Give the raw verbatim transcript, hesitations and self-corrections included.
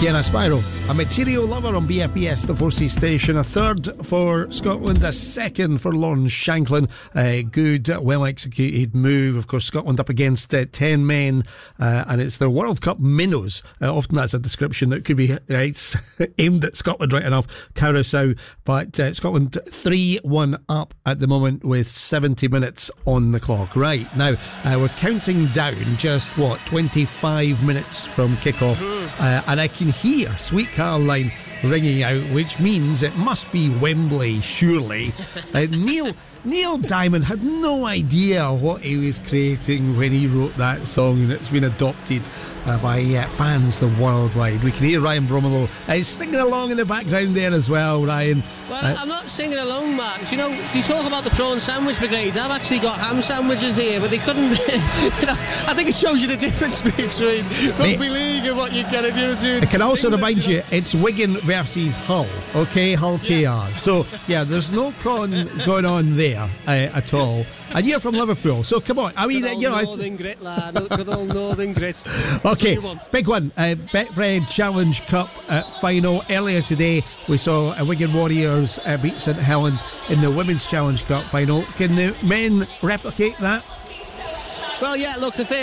Sienna Spyro, a material lover on B F B S, the four C station. A third for Scotland, a second for Lawrence Shanklin. A good, well executed move. Of course, Scotland up against uh, ten men, uh, and it's the World Cup minnows. Uh, often that's a description that could be uh, aimed at Scotland right enough. Curaçao, but uh, Scotland three one up at the moment with seventy minutes on the clock. Right, now uh, we're counting down just, what, twenty-five minutes from kick-off, mm-hmm. uh, and I can hear Sweet Caroline ringing out, which means it must be Wembley, surely. uh, Neil Neil Diamond had no idea what he was creating when he wrote that song, and it's been adopted uh, by uh, fans the worldwide. We can hear Ryan Bromlow uh, singing along in the background there as well, Ryan. Well, uh, I'm not singing along, Mark. Do you know, you talk about the prawn sandwich brigade. I've actually got ham sandwiches here, but they couldn't. You know, I think it shows you the difference between rugby league and what you get if you're doing. I can also England, remind you, you, know. it's Wigan versus Hull, okay? Hull K R. Yeah. So, yeah, there's no prawn going on there uh, at all. And you're from Liverpool, so come on. I mean, good old you know, Northern grit, lad. Good old Northern grit. Okay, big one. Uh, Betfred Challenge Cup uh, final. Earlier today, we saw uh, Wigan Warriors uh, beat St Helens in the Women's Challenge Cup final. Can the men replicate that? Well, yeah, look, the